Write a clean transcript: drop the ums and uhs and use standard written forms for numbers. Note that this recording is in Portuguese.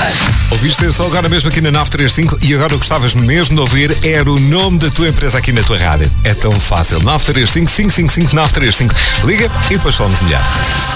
Ouviste só agora mesmo aqui na 935 e agora o que gostavas mesmo de ouvir era o nome da tua empresa aqui na tua rádio. É tão fácil. 935 555 935. Liga e depois falamos melhor.